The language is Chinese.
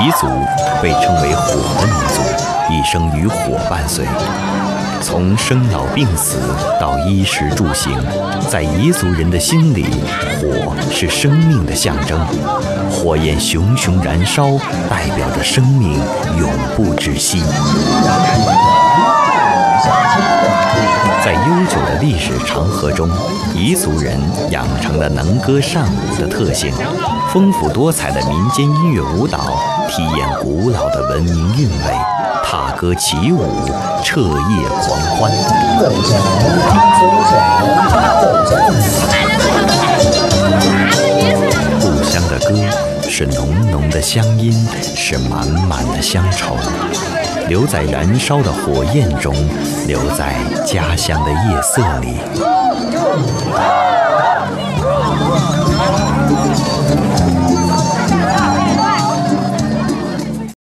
彝族被称为火的民族，一生与火伴随。从生老病死到衣食住行，在彝族人的心里，火是生命的象征。火焰熊熊燃烧，代表着生命永不止息。在悠久的历史长河中，彝族人养成了能歌善舞的特性，丰富多彩的民间音乐舞蹈体验古老的文明韵味，踏歌起舞，彻夜狂欢。故乡的歌是浓浓的乡音，是满满的乡愁，留在燃烧的火焰中，留在家乡的夜色里。